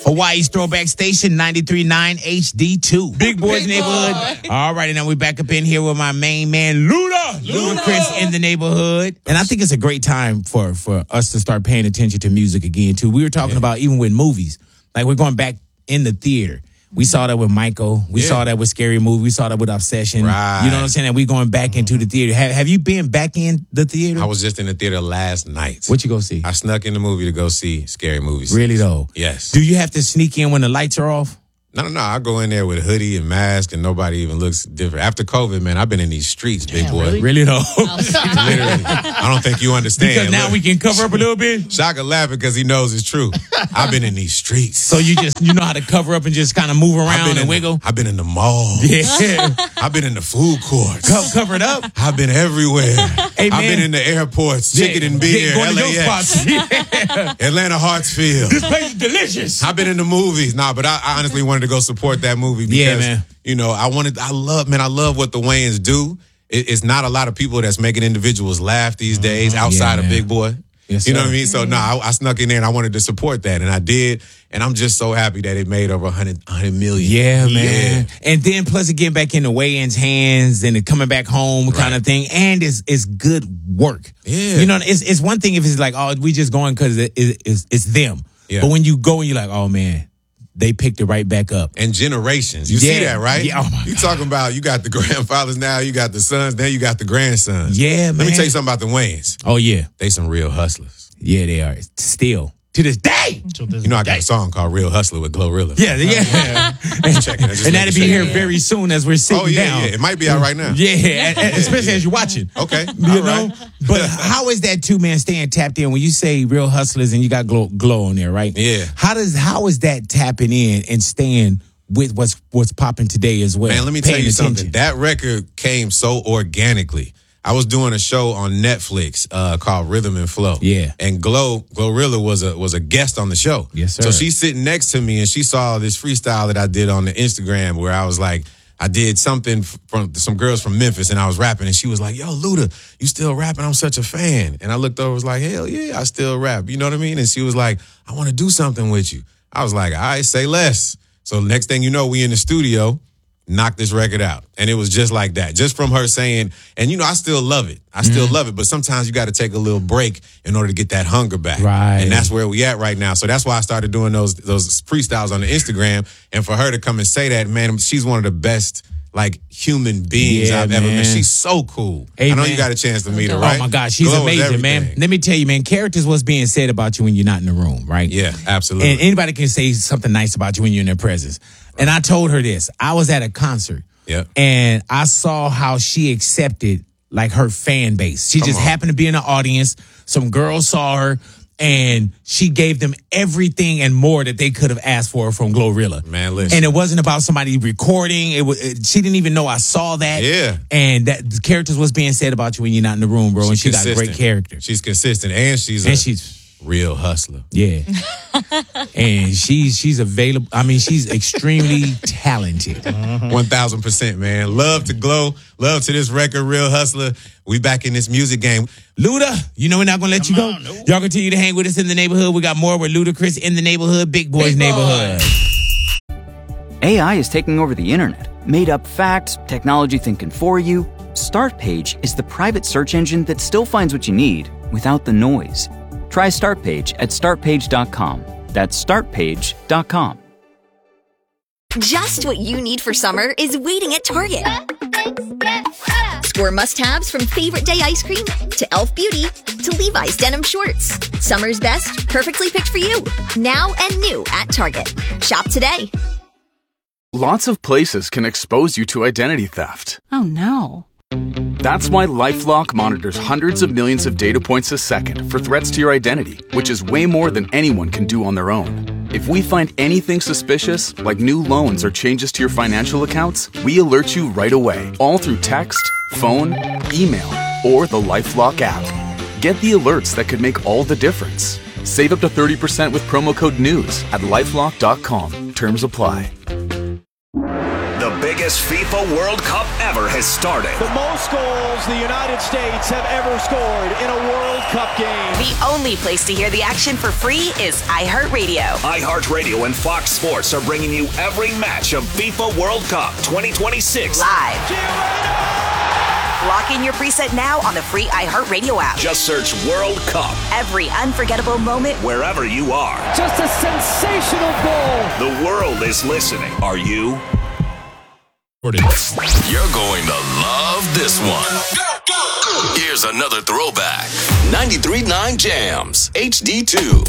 Hawaii's Throwback Station, 93.9 HD2. Big Boys Neighborhood. All right, and now we're back up in here with my main man, Ludacris in the neighborhood. And I think it's a great time for us to start paying attention to music again, too. We were talking about even with movies. Like, we're going back in the theater. We saw that with Michael. We saw that with Scary Movie. We saw that with Obsession. Right. You know what I'm saying? And we going back into the theater. Have you been back in the theater? I was just in the theater last night. What you go see? I snuck in the movie to go see Scary Movies. Really, though? Yes. Do you have to sneak in when the lights are off? No. I go in there with a hoodie and mask, and nobody even looks different. After COVID, man, I've been in these streets, big boy. Really, though? Literally. I don't think you understand. Because now we can cover up a little bit? Shaka laughing because he knows it's true. I've been in these streets. So you know how to cover up and just kind of move around and wiggle? I've been in the mall. Yeah. I've been in the food courts. Covered up? I've been everywhere. Hey, I've been in the airports, chicken and beer, going to those LAX, spots. Yeah. Atlanta Hartsfield. This place is delicious. I've been in the movies. But I honestly wanted to go support that movie because, man. I love what the Wayans do. It's not a lot of people that's making individuals laugh these days outside of Big Boy. Yes, you know what I mean? So, I snuck in there and I wanted to support that, and I did. And I'm just so happy that it made over 100 million. Yeah, man. Yeah. And then plus it getting back in the Wayans' hands and it coming back home kind of thing. And it's good work. Yeah. You know, it's one thing if it's like, oh, we just going because it's them. Yeah. But when you go and you're like, oh, man, they picked it right back up. And generations. You see that, right? Yeah. Oh my you God. talking about, you got the grandfathers now, you got the sons, now you got the grandsons. Yeah, man. Let me tell you something about the Wayans. Oh, yeah. They some real hustlers. Yeah, they are. Still. To this day. You know, I got a song called Real Hustler with Glorilla. Yeah. And that'll be here very soon as we're sitting down. Yeah. It might be out right now. Yeah, especially as you're watching. Okay. You know? But how is that too, man, staying tapped in? When you say Real Hustlers and you got glow on there, right? Yeah. How is that tapping in and staying with what's popping today as well? Man, let me tell you something. That record came so organically. I was doing a show on Netflix called Rhythm and Flow. Yeah. And Glorilla was a guest on the show. Yes, sir. So she's sitting next to me and she saw this freestyle that I did on the Instagram where I was like, I did something from some girls from Memphis and I was rapping and she was like, yo, Luda, you still rapping? I'm such a fan. And I looked over and was like, hell yeah, I still rap. You know what I mean? And she was like, I want to do something with you. I was like, all right, say less. So next thing you know, we in the studio. Knock this record out. And it was just like that. Just from her saying, and I still love it. I still love it. But sometimes you got to take a little break in order to get that hunger back. Right. And that's where we at right now. So that's why I started doing those freestyles on the Instagram. And for her to come and say that, man, she's one of the best human beings I've ever met. She's so cool. Hey, I know you got a chance to meet her, right? Oh my gosh, she's amazing, man. Let me tell you, man, character's what's being said about you when you're not in the room, right? Yeah, absolutely. And anybody can say something nice about you when you're in their presence. And I told her this. I was at a concert. Yeah. And I saw how she accepted her fan base. She just happened to be in the audience. Some girls saw her. And she gave them everything and more that they could have asked for from Glorilla. Man, listen. And it wasn't about somebody recording. She didn't even know I saw that. Yeah. And that the characters was being said about you when you're not in the room, bro. And she got a great character. She's consistent. And she's real hustler. Yeah. And she's available. I mean, she's extremely talented. 1,000%, man. Love to Glow. Love to this record, Real Hustler. We back in this music game. Luda, we're not going to let you go. No. Y'all continue to hang with us in the neighborhood. We got more with Ludacris in the neighborhood, Big Boys Neighborhood. AI is taking over the internet. Made up facts, technology thinking for you. Startpage is the private search engine that still finds what you need without the noise. Try Startpage at startpage.com. That's startpage.com. Just what you need for summer is waiting at Target. Score must-haves from Favorite Day ice cream to Elf Beauty to Levi's denim shorts. Summer's best, perfectly picked for you. Now and new at Target. Shop today. Lots of places can expose you to identity theft. Oh no. That's why LifeLock monitors hundreds of millions of data points a second for threats to your identity, which is way more than anyone can do on their own. If we find anything suspicious, like new loans or changes to your financial accounts, we alert you right away, all through text, phone, email, or the LifeLock app. Get the alerts that could make all the difference. Save up to 30% with promo code NEWS at LifeLock.com. Terms apply. The biggest FIFA World Cup ever has started. The most goals the United States have ever scored in a World Cup game. The only place to hear the action for free is iHeartRadio. iHeartRadio and Fox Sports are bringing you every match of FIFA World Cup 2026 live. Lock in your preset now on the free iHeartRadio app. Just search World Cup. Every unforgettable moment, wherever you are. Just a sensational goal. The world is listening. Are you? You're going to love this one. Here's another throwback. 93.9 Jams, HD2.